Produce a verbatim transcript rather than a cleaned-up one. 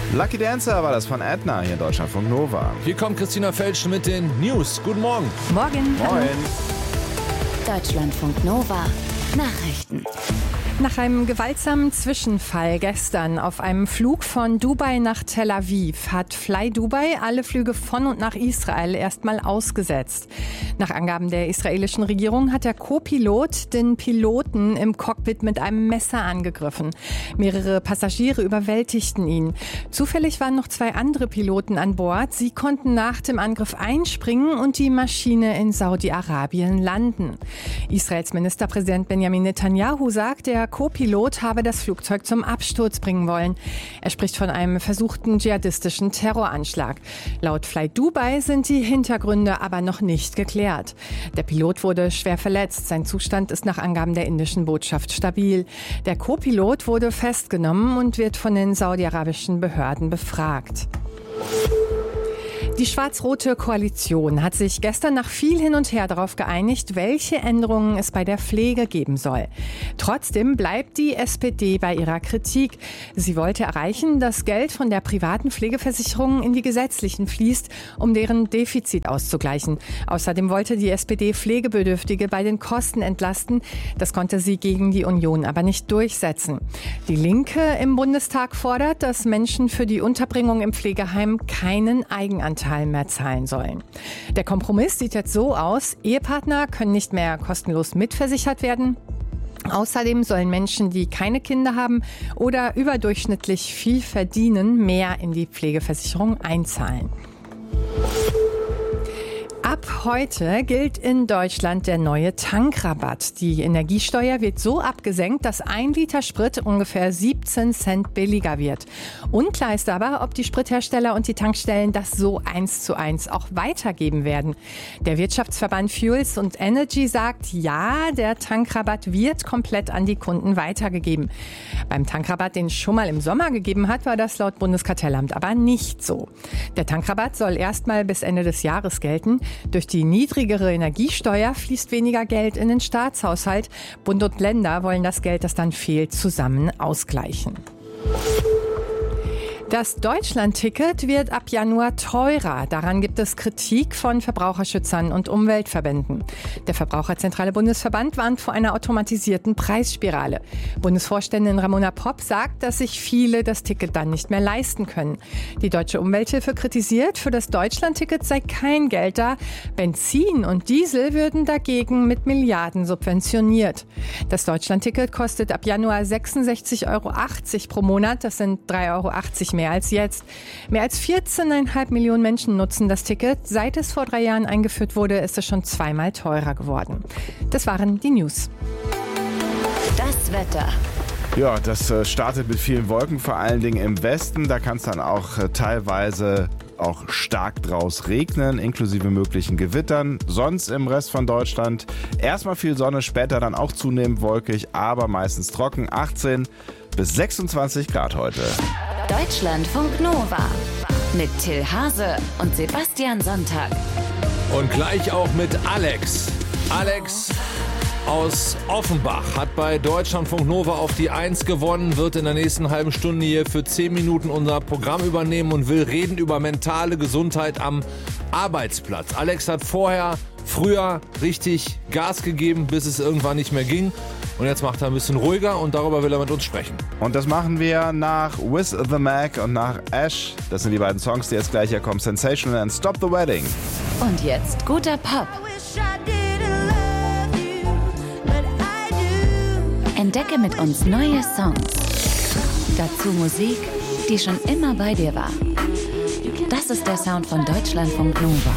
Lucky Dancer war das von Edna hier in Deutschlandfunk Nova. Hier kommt Christina Felsch mit den News. Guten Morgen. Morgen. Moin. Deutschlandfunk Nova. Nachrichten. Nach einem gewaltsamen Zwischenfall gestern auf einem Flug von Dubai nach Tel Aviv hat Fly Dubai alle Flüge von und nach Israel erstmal ausgesetzt. Nach Angaben der israelischen Regierung hat der Co-Pilot den Piloten im Cockpit mit einem Messer angegriffen. Mehrere Passagiere überwältigten ihn. Zufällig waren noch zwei andere Piloten an Bord. Sie konnten nach dem Angriff einspringen und die Maschine in Saudi-Arabien landen. Israels Ministerpräsident Benjamin Netanyahu sagt, der Co-Pilot habe das Flugzeug zum Absturz bringen wollen. Er spricht von einem versuchten dschihadistischen Terroranschlag. Laut Fly Dubai sind die Hintergründe aber noch nicht geklärt. Der Pilot wurde schwer verletzt. Sein Zustand ist nach Angaben der indischen Botschaft stabil. Der Co-Pilot wurde festgenommen und wird von den saudi-arabischen Behörden befragt. Die schwarz-rote Koalition hat sich gestern nach viel hin und her darauf geeinigt, welche Änderungen es bei der Pflege geben soll. Trotzdem bleibt die S P D bei ihrer Kritik. Sie wollte erreichen, dass Geld von der privaten Pflegeversicherung in die gesetzlichen fließt, um deren Defizit auszugleichen. Außerdem wollte die S P D Pflegebedürftige bei den Kosten entlasten. Das konnte sie gegen die Union aber nicht durchsetzen. Die Linke im Bundestag fordert, dass Menschen für die Unterbringung im Pflegeheim keinen Eigenanteil mehr zahlen sollen. Der Kompromiss sieht jetzt so aus: Ehepartner können nicht mehr kostenlos mitversichert werden. Außerdem sollen Menschen, die keine Kinder haben oder überdurchschnittlich viel verdienen, mehr in die Pflegeversicherung einzahlen. Ab heute gilt in Deutschland der neue Tankrabatt. Die Energiesteuer wird so abgesenkt, dass ein Liter Sprit ungefähr siebzehn Cent billiger wird. Unklar ist aber, ob die Sprithersteller und die Tankstellen das so eins zu eins auch weitergeben werden. Der Wirtschaftsverband Fuels und Energy sagt, ja, der Tankrabatt wird komplett an die Kunden weitergegeben. Beim Tankrabatt, den es schon mal im Sommer gegeben hat, war das laut Bundeskartellamt aber nicht so. Der Tankrabatt soll erstmal bis Ende des Jahres gelten. Durch die niedrigere Energiesteuer fließt weniger Geld in den Staatshaushalt. Bund und Länder wollen das Geld, das dann fehlt, zusammen ausgleichen. Das Deutschland-Ticket wird ab Januar teurer. Daran gibt es Kritik von Verbraucherschützern und Umweltverbänden. Der Verbraucherzentrale Bundesverband warnt vor einer automatisierten Preisspirale. Bundesvorständin Ramona Popp sagt, dass sich viele das Ticket dann nicht mehr leisten können. Die Deutsche Umwelthilfe kritisiert, für das Deutschland-Ticket sei kein Geld da. Benzin und Diesel würden dagegen mit Milliarden subventioniert. Das Deutschland-Ticket kostet ab Januar sechsundsechzig Euro achtzig pro Monat. Das sind drei Euro achtzig mehr als jetzt. Mehr als vierzehn Komma fünf Millionen Menschen nutzen das Ticket. Seit es vor drei Jahren eingeführt wurde, ist es schon zweimal teurer geworden. Das waren die News. Das Wetter. Ja, das äh, startet mit vielen Wolken, vor allen Dingen im Westen. Da kann es dann auch äh, teilweise auch stark draus regnen, inklusive möglichen Gewittern. Sonst im Rest von Deutschland erstmal viel Sonne, später dann auch zunehmend wolkig, aber meistens trocken. achtzehn bis sechsundzwanzig Grad heute. Deutschlandfunk Nova mit Till Hase und Sebastian Sonntag. Und gleich auch mit Alex. Alex aus Offenbach hat bei Deutschlandfunk Nova auf die eins gewonnen, wird in der nächsten halben Stunde hier für zehn Minuten unser Programm übernehmen und will reden über mentale Gesundheit am Arbeitsplatz. Alex hat vorher, früher richtig Gas gegeben, bis es irgendwann nicht mehr ging. Und jetzt macht er ein bisschen ruhiger und darüber will er mit uns sprechen. Und das machen wir nach With the Mac und nach Ash. Das sind die beiden Songs, die jetzt gleich hier kommen. Sensational and Stop the Wedding. Und jetzt guter Pop. Entdecke mit uns neue Songs. Dazu Musik, die schon immer bei dir war. Das ist der Sound von Deutschlandfunk Nova.